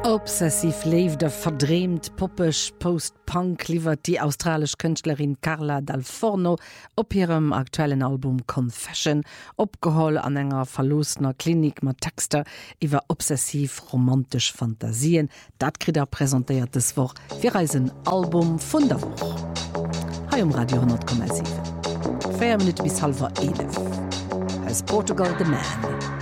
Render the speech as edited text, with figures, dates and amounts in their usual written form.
Obsessiv leefde verdreemt poppech Post-Punk liefert die australisch Künstlerin Carla Dal Forno op ihrem aktuellen Album Confession, opgeholl an enger verlosner Klinik mat Texter iwwer obsessiv romantisch Fantasien. Dat krit präsentiert es woch fir Reisen Album vun der Woch. Hai Radio 10,7. 4 Minuten bis 10:30. Als Portugal the Man.